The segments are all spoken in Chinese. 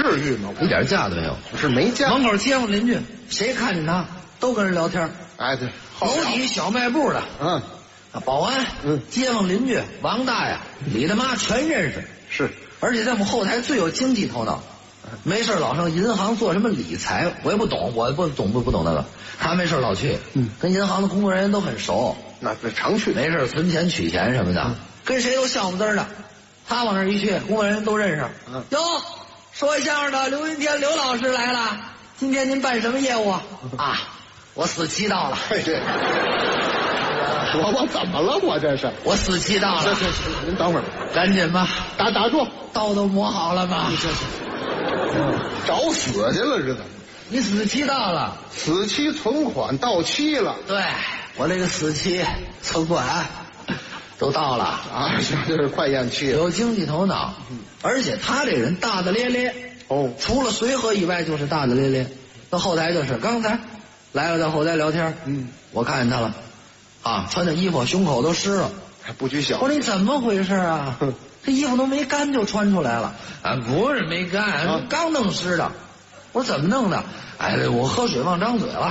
至于吗？ 一点架都没有。 是没架。 门口街坊邻居谁看见他都跟人聊天。 哎，对， 楼底小卖部的，保安，街坊邻居，王大爷，李大妈全认识。 是， 而且在我们后台最有经济头脑。没事老上银行做什么理财，我也不懂，我不懂那个。他没事老去，跟银行的工作人员都很熟， 那常去。 没事存钱取钱什么的，跟谁都笑不滋的。他往那儿一去，工作人员都认识。哟，说相声的刘云天刘老师来了，今天您办什么业务啊？我死期到了。 对。我怎么了？我这是我死期到了。 是，您等会儿， 赶紧吧， 打住， 刀都磨好了吗？ 找死去了是怎么？ 你死期到了， 死期存款到期了。 对，我这个死期存款都到了啊，就是快咽气了。 有经济头脑，而且他这人大大咧咧。除了随和以外就是大大咧咧。到后台就是刚才来了，在后台聊天，我看见他了。穿的衣服胸口都湿了， 还不拘小。 我说你怎么回事啊？这衣服都没干就穿出来了。不是没干，刚弄湿的。我说怎么弄的？我喝水忘张嘴了。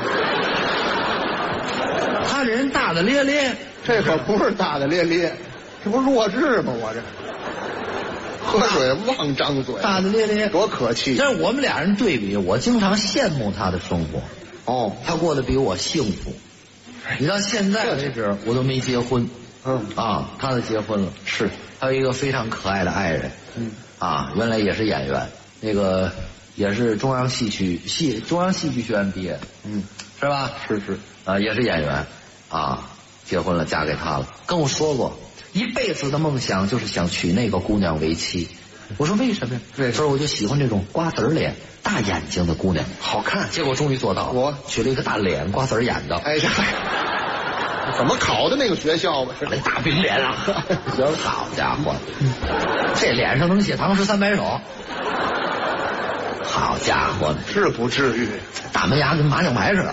他这人大大咧咧， 这可不是大大咧咧，这不弱智吗？我这喝水忘张嘴， 大大咧咧， 多可气！ 但是我们俩人对比，我经常羡慕他的生活。他过得比我幸福。你到现在为止我都没结婚，他都结婚了。 是， 还有一个非常可爱的爱人，原来也是演员，那个也是中央戏剧学院毕业，是吧？ 是， 也是演员，结婚了，嫁给他了。跟我说过，一辈子的梦想就是想娶那个姑娘为妻。我说为什么呀？说我就喜欢这种瓜子脸、大眼睛的姑娘， 好看。 结果终于做到了，我娶了一个大脸、瓜子眼的。 这怎么考的那个学校吧？是那大饼脸啊！行，好家伙，这脸上能写唐诗300首。好家伙， 是不至于。 大门牙跟麻将牌似的。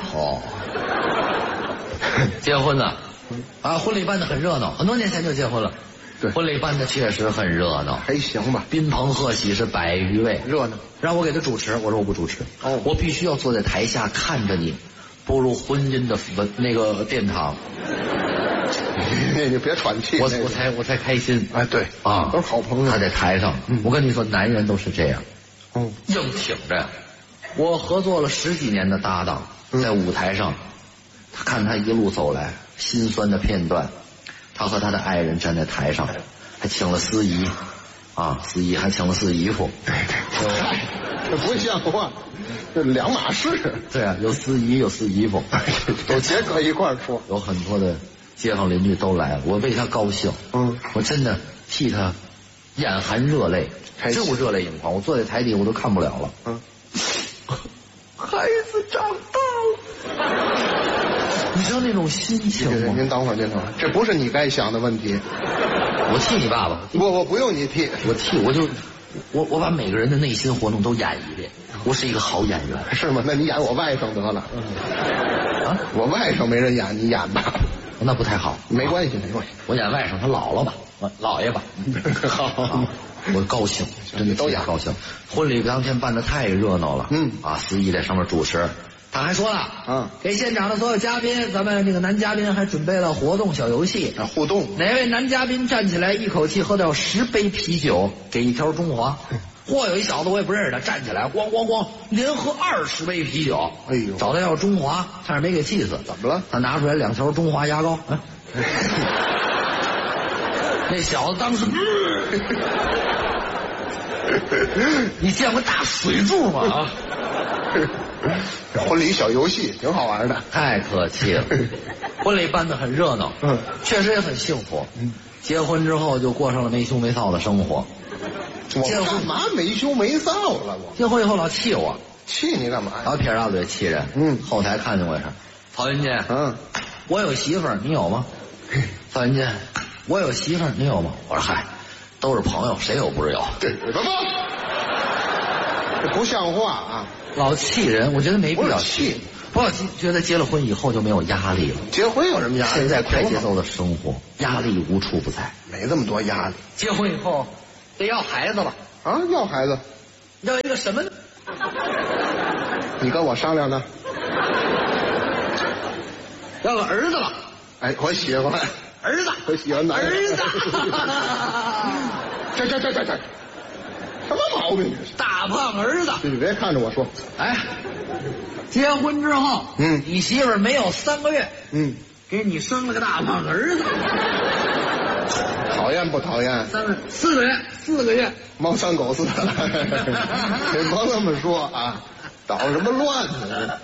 结婚了，婚礼办得很热闹，很多年前就结婚了。对，婚礼办的确实很热闹， 还行吧。 宾朋贺喜是100余位， 热闹。 让我给他主持，我说我不主持，我必须要坐在台下看着你步入婚姻的那个殿堂。 你别喘气， 我才开心。 对都是好朋友。 他在台上，我跟你说，男人都是这样，硬挺着。我合作了10几年的搭档，在舞台上，他看他一路走来，心酸的片段。他和他的爱人站在台上，还请了司仪，司仪还请了司仪夫。 对，这不像话，这两码事。 对啊，有司仪有司仪夫， 都结合一块儿说。 有很多的街坊邻居都来了，我为他高兴。我真的替他眼含热泪，真有热泪盈眶。我坐在台底我都看不了了。孩子长大了。你知道那种心情吗？ 您等会儿，这不是你该想的问题。 我替你爸爸。 我不用你替， 我把每个人的内心活动都演一遍。我是一个好演员。 是吗？那你演我外甥得了。我外甥没人演，你演吧。 那不太好。 没关系。 我演外甥，他姥姥吧，姥爷吧。好，我高兴，真的都演高兴。婚礼当天办得太热闹了。司仪在上面主持。他还说了，给现场的所有嘉宾，咱们这个男嘉宾还准备了活动小游戏， 互动。 哪位男嘉宾站起来一口气喝掉10杯啤酒，给1条中华。有一小子我也不认识他，站起来咣咣咣连喝20杯啤酒。找他要中华，差点没给气死。 怎么了？ 他拿出来2条中华牙膏。那小子当时，你见过大水柱吗？ 婚礼小游戏挺好玩的。 太客气了。婚礼办得很热闹，确实也很幸福。结婚之后就过上了没羞没臊的生活。 我干嘛没羞没臊了？我结婚以后老气我。 气你干嘛呀？ 老撇大嘴气人。后台看见我一声，曹云金，我有媳妇儿，你有吗？曹云金，我有媳妇儿，你有吗？我说嗨，都是朋友，谁有不是有？ 对，这不像话啊！ 老气人，我觉得没必要气。我觉得结了婚以后就没有压力了。 结婚有什么压力？ 现在快节奏的生活，压力无处不在。 没这么多压力。 结婚以后得要孩子了。 要孩子。 要一个什么呢？ 你跟我商量呢？ 要个儿子了。 哎，我喜欢儿子， 我喜欢男人。 儿子。 这，什么毛病这是？ 大胖儿子。 你别看着我说。 哎，结婚之后，你媳妇没有3个月，给你生了个大胖儿子。 讨厌不讨厌 ？4个月， 猫三狗四。别甭这么说啊，捣什么乱呢？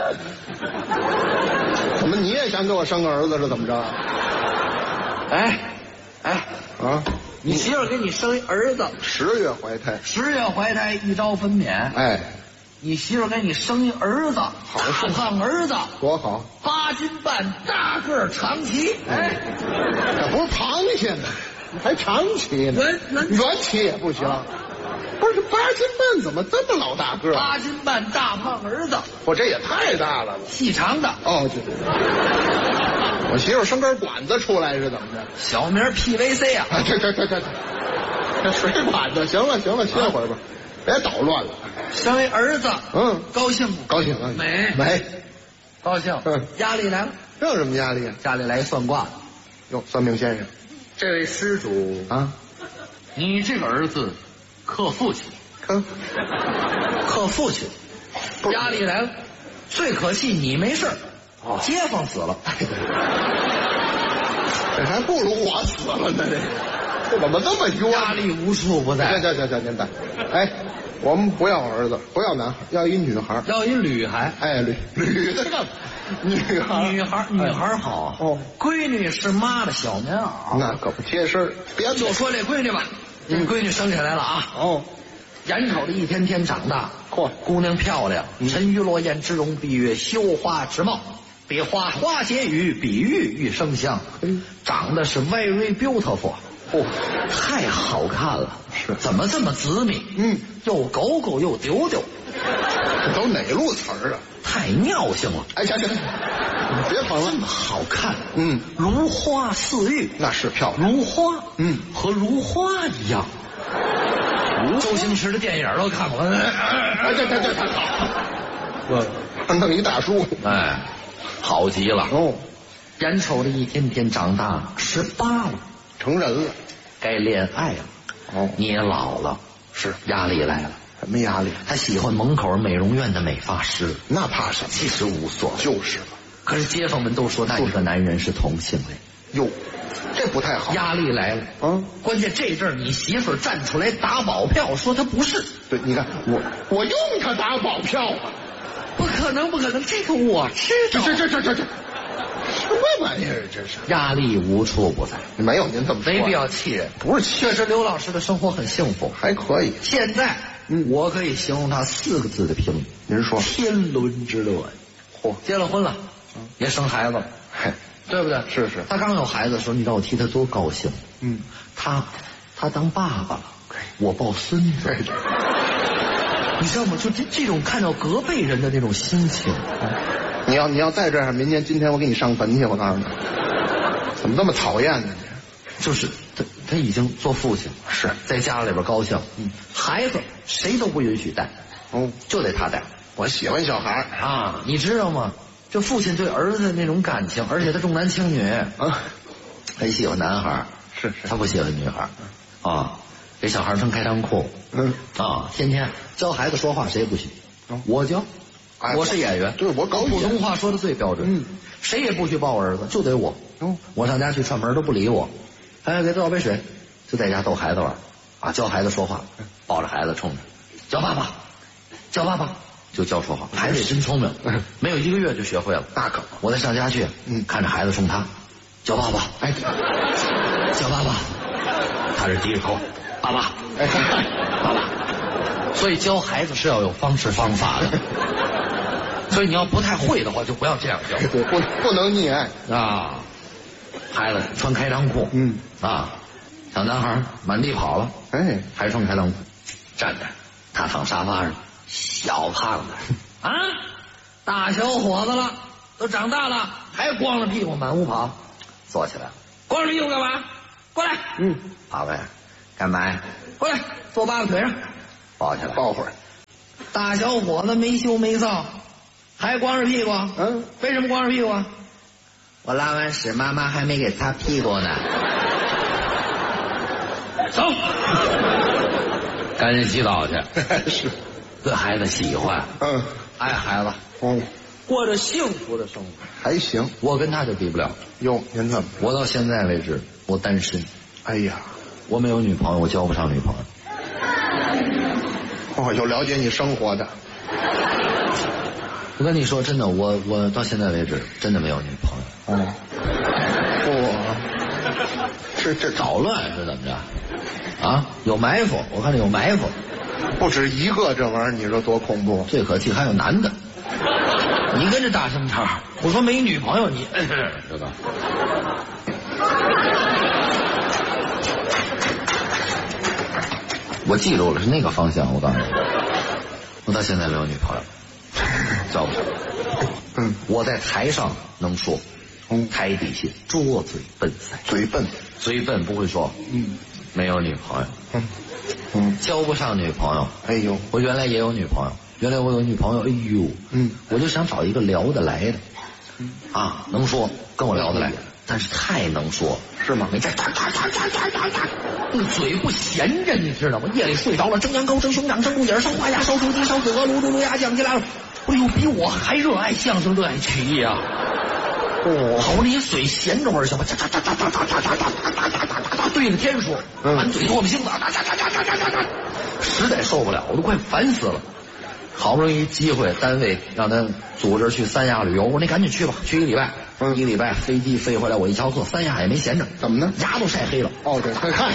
怎么你也想给我生个儿子是怎么着？ 哎， 啊！ 你媳妇给你生一儿子 ，10月怀胎 ，10月怀胎一朝分娩。 哎， 你媳妇给你生一儿子，大胖儿子， 多好 ，8斤半，大个长鳍。哎， 这不是螃蟹呢，还长鳍呢？圆鳍也不行。不是8斤半，怎么这么老大个 ？8斤半大胖儿子， 我这也太大了吧？ 细长的。 哦，就我媳妇生根管子出来是怎么着？ 小名 PVC 啊！ 这水管子。行了，歇会儿吧，别捣乱了。 生一儿子，高兴不？ 高兴啊！美， 高兴。压力来了。 这有什么压力啊？ 家里来一算卦， 哟，算命先生， 这位施主啊，你这个儿子克父亲，克父亲，压力来了。最可惜你没事，街坊死了。 这还不如我死了呢，这怎么这么冤？ 压力无处不在。 行，您等。哎，我们不要儿子，不要男孩，要一女孩， 要一女孩。 哎，女的干嘛？女孩好。哦， 闺女是妈的小棉袄， 那可不贴身。别就说这闺女吧，这闺女生下来了啊。 哦， 眼瞅着一天天长大，姑娘漂亮，沉鱼落雁之容，闭月羞花之貌，比花花结语，比玉生香，长得是 very beautiful， 太好看了。 是， 怎么这么紫米？又狗狗又丢丢， 这都哪路词儿啊？ 太尿性了。 哎，行，别捧了， 这么好看。如花似玉， 那是漂亮。 如花，和如花一样。周星驰的电影都看过。 这好。弄一大叔， 哎，好极了。 哦， 眼瞅着一天天长大，18了， 成人了， 该恋爱了。哦，你也老了， 是压力来了。 什么压力？ 他喜欢门口美容院的美发师， 那怕什么？ 其实无所谓。 就是了。 可是街坊们都说那一个男人是同性恋。 哟，这不太好。 压力来了。关键这阵儿你媳妇站出来打保票，说他不是。 对，你看我用他打保票啊。 不可能，这个我知道。 这什么玩意儿？这是压力无处不在。 没有您这么说， 没必要气人。 不是气， 确实刘老师的生活很幸福， 还可以。 现在，我可以形容他4个字的评语。 您说？ 天伦之乐。结了婚了，也生孩子了，对不对？ 是。 他刚有孩子的时候，你知道我替他多高兴。他当爸爸了，我抱孙子。你知道吗？就这种看到隔辈人的那种心情。 你要再这样，明年今天我给你上坟去。我告诉你，怎么这么讨厌呢？ 就是他已经做父亲， 是在家里边高兴。孩子谁都不允许带，就得他带。 我喜欢小孩啊，你知道吗？这父亲对儿子的那种感情，而且他重男轻女啊，他喜欢男孩， 是他不喜欢女孩啊。给小孩穿开裆裤，天天教孩子说话，谁也不许，我教。我是演员， 对，我搞普通话说的最标准，谁也不许抱儿子，就得我。我上家去串门都不理我，哎，给他倒杯水，就在家逗孩子玩啊，教孩子说话，抱着孩子冲着叫爸爸，就教说话。孩子也真聪明，没有1个月就学会了。 那可我再上家去，看着孩子冲他叫爸爸，哎，叫爸爸，他是低着头，爸爸，哎，爸爸。所以教孩子是要有方式方法的。所以你要不太会的话，就不要这样教。 对，不能溺爱啊！孩子穿开裆裤，小男孩满地跑了，哎，还穿开裆裤，站着，他躺沙发上，小胖子啊，大小伙子了，都长大了，还光着屁股满屋跑，坐起来了，光着屁股干嘛？过来，爸爸呀，干嘛呀？过来，坐爸爸腿上， 抱起来， 抱会儿。 大小伙子没羞没臊，还光着屁股。为什么光着屁股啊？我拉完屎，妈妈还没给擦屁股呢。走，赶紧洗澡去。 是， 对孩子喜欢，爱孩子，过着幸福的生活， 还行。 我跟他就比不了。 哟，您怎么？ 我到现在为止，我单身。 哎呀， 我没有女朋友，我交不上女朋友。 有了解你生活的。 我跟你说真的，我到现在为止真的没有女朋友。 是这捣乱是怎么着？啊，有埋伏，我看着有埋伏， 不止一个，这玩意儿你说多恐怖？ 最可气还有男的，你跟着大声唱，我说没女朋友你，是吧？我记住了是那个方向，我告诉你，我到现在没有女朋友，交不上。我在台上能说，台底下拙嘴笨腮，嘴笨不会说，没有女朋友，交不上女朋友。哎呦，我原来也有女朋友，原来我有女朋友，哎呦，我就想找一个聊得来的，能说跟我聊得来，但是太能说，是吗？没这那个嘴不闲着，你知道吗？夜里睡着了，蒸羊羔、蒸熊掌、蒸鹿眼、烧花鸭、烧雏鸡、烧子鹅、卤猪、卤鸭、酱鸡腊肉，哎呦，比我还热爱相声，热爱曲艺啊！好，你嘴闲着会儿行吗？对着天说，满嘴唾沫星子，实在受不了，我都快烦死了。好不容易机会，单位让他组织去三亚旅游，我说你赶紧去吧，去1个礼拜。1个礼拜飞机飞回来，我一瞧测，三亚也没闲着，怎么呢？牙都晒黑了。对，看，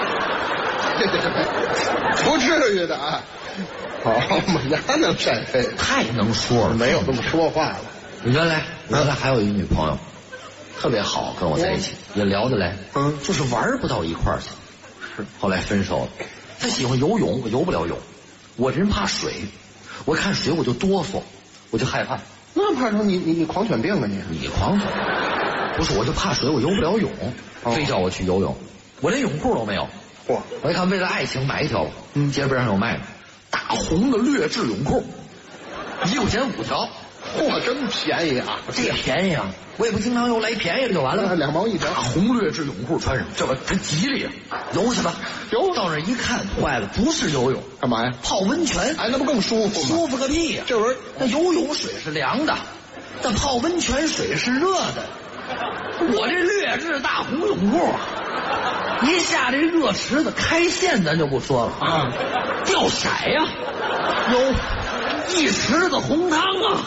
不至于的啊。牙能晒黑，太能说了，没有这么说话了。原来还有一女朋友，特别好，跟我在一起也聊得来，就是玩不到一块儿去。是，后来分手了。她喜欢游泳，我游不了泳，我这人怕水，我看水我就哆嗦，我就害怕。那怕什么？你狂犬病啊你？你狂犬？不是，我就怕水，我游不了泳，非叫我去游泳，我连泳裤都没有。我一看，为了爱情买一条，街边上有卖的，大红的劣质泳裤，1块钱5条。真便宜啊！这也便宜啊！我也不经常游，来便宜的就完了。2毛1条，大红劣质泳裤穿上，这不真吉利啊！游去吧，游到那一看，坏了，不是游泳，干嘛呀？泡温泉。那不更舒服吗？舒服个屁呀！这玩意儿，那游泳水是凉的，但泡温泉水是热的。我这劣质大红泳裤，一下这热池子开线，咱就不说了掉色呀，有一池子红汤啊！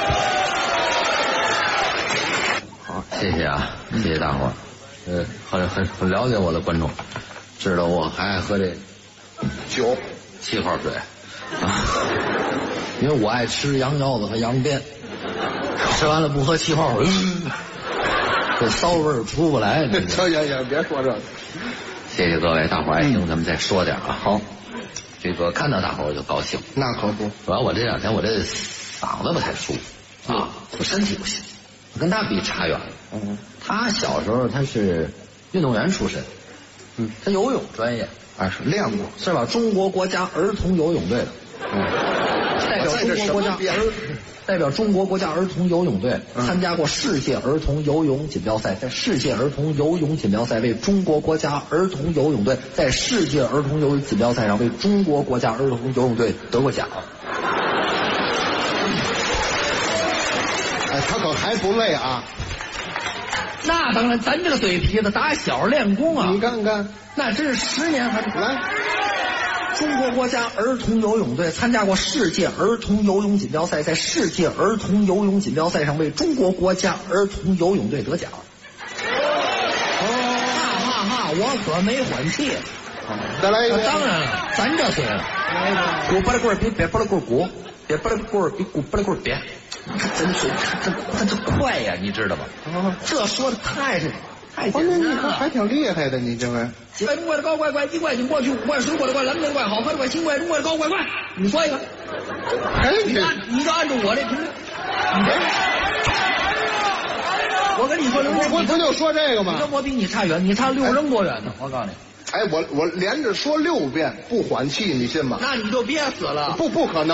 好，谢谢啊，谢谢大伙儿。很了解我的观众，知道我还爱喝这酒气泡水因为我爱吃羊腰子和羊鞭，吃完了不喝气泡水，这骚味出不来。行，别说这个。谢谢各位，大伙儿爱听，咱们再说点啊。好，这个看到大伙儿我就高兴。那可不，主要我这2天我这嗓子不太舒服我身体不行，我跟他比差远了。他小时候他是运动员出身，他游泳专业是练过，是吧？中国国家儿童游泳队的，代表中国国家儿童游泳队参加过世界儿童游泳锦标赛，在世界儿童游泳锦标赛为中国国家儿童游泳队在世界儿童游泳锦标赛上为中国国家儿童游泳队得过奖。他可还不累啊？那当然，咱这个嘴皮子打小练功啊！你看看，那真是10年还不来。中国国家儿童游泳队参加过世界儿童游泳锦标赛，在世界儿童游泳锦标赛上为中国国家儿童游泳队得奖。我可没缓气。再来一个。当然了，咱这岁了，鼓巴拉棍比别巴拉棍鼓，别巴拉棍比鼓巴拉棍别。真水，这快呀，你知道吧？这说的太简单了，还挺厉害的，你这位。7块中国的高怪怪，1块请过去，5块水果的怪，蓝的怪，好喝的怪，7块中国的高怪怪，你说一个。你就按照我这频率。我跟你说，我不就说这个吗？你跟我比你差远，你差6扔多远呢？我告诉你。 哎，我连着说6遍不缓气，你信吗？ 那你就别死了。 不可能。